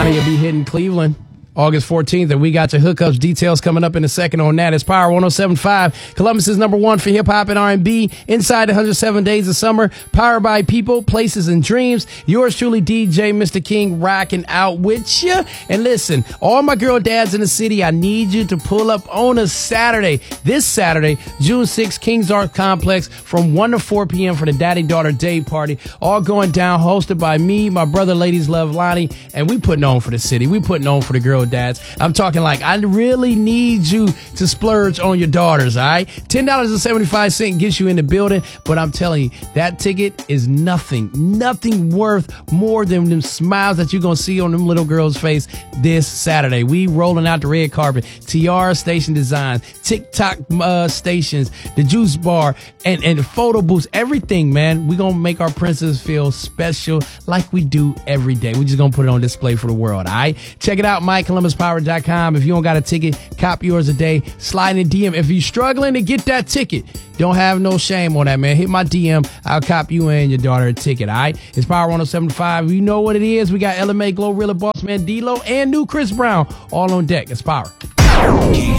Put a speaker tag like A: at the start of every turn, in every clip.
A: Lonnie will be hitting Cleveland August 14th, and we got your hookups details coming up in a second on that. It's Power 107.5, Columbus's #1 for hip-hop and R&B, inside the 107 days of summer, powered by people, places, and dreams. Yours truly, DJ Mr. King, rocking out with you. And listen, all my girl dads in the city, I need you to pull up on a Saturday. This Saturday, June 6th, King's Arts Complex from 1 to 4 p.m. for the Daddy-Daughter Day Party. All going down, hosted by me, my brother, Ladies Love Lonnie, and we putting on for the city. We putting on for the girl dads. I'm talking like I really need you to splurge on your daughters, all right? $10.75 gets you in the building, but I'm telling you, that ticket is nothing worth more than them smiles that you're going to see on them little girls' face this Saturday. We rolling out the red carpet, Tiara Station Designs, TikTok stations, the juice bar, and the photo booths, everything, man. We're going to make our princess feel special like we do every day. We're just going to put it on display for the world, all right? Check it out, MyColumbusPower.com. If you don't got a ticket, cop yours today. Slide in DM. If you're struggling to get that ticket, don't have no shame on that, man. Hit my DM. I'll cop you and your daughter a ticket, all right? It's Power 107.5. You know what it is. We got LMA, Glorilla, Bossman, D-Lo, and new Chris Brown all on deck. It's Power.
B: 1, 2, 3,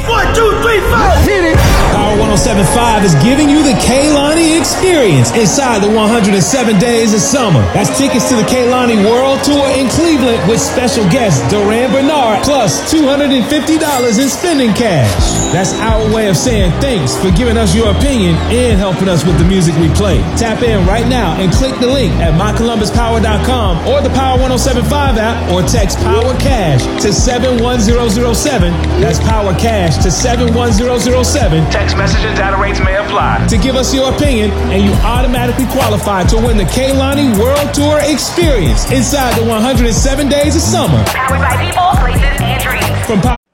B: 4.
A: Hit it.
C: Power 107.5 is giving you the Kehlani experience inside the 107 days of summer. That's tickets to the Kehlani World Tour in Cleveland with special guest Duran Bernard, plus $250 in spending cash. That's our way of saying thanks for giving us your opinion and helping us with the music we play. Tap in right now and click the link at mycolumbuspower.com or the Power 107.5 app, or text Power Cash to 71007. That's Power Cash to 71007.
D: Text message and data rates may apply.
C: To give us your opinion, and you automatically qualify to win the Kehlani World Tour experience inside the 107 days of summer.
E: Powered by people, places, and dreams.
C: From Power.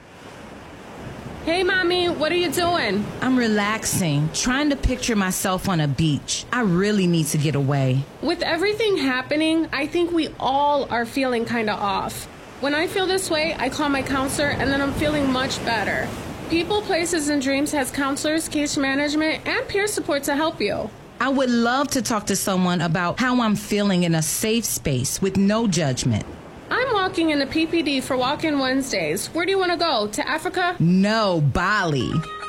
F: Hey, Mommy, what are you doing?
G: I'm relaxing, trying to picture myself on a beach. I really need to get away.
F: With everything happening, I think we all are feeling kind of off. When I feel this way, I call my counselor, and then I'm feeling much better. People, Places, and Dreams has counselors, case management, and peer support to help you.
G: I would love to talk to someone about how I'm feeling in a safe space with no judgment.
F: I'm walking in the PPD for Walk-In Wednesdays. Where do you want to go? To Africa?
G: No, Bali.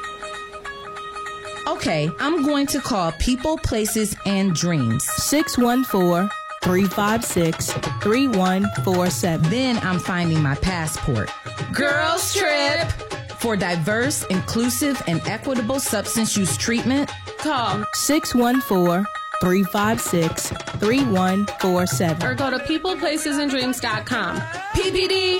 G: Okay, I'm going to call People, Places, and Dreams.
H: 614-356-3147.
G: Then I'm finding my passport.
F: Girls Trip.
G: For diverse, inclusive, and equitable substance use treatment,
F: Call
H: 614-356-3147.
F: or go to peopleplacesanddreams.com. PPD.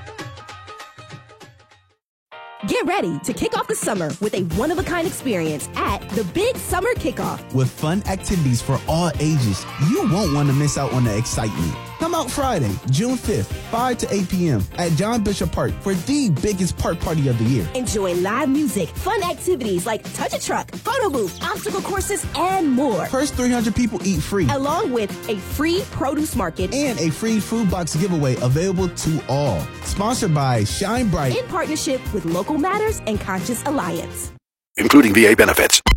I: Get ready to kick off the summer with a one-of-a-kind experience at the Big Summer Kickoff.
J: With fun activities for all ages, you won't want to miss out on the excitement. Come out Friday, June 5th, 5 to 8 p.m. at John Bishop Park for the biggest park party of the year.
I: Enjoy live music, fun activities like Touch a Truck, photo booth, obstacle courses, and more.
J: First 300 people eat free.
I: Along with a free produce market
J: And a free food box giveaway available to all. Sponsored by Shine Bright.
I: in partnership with Local Matters and Conscious Alliance.
K: Including VA benefits.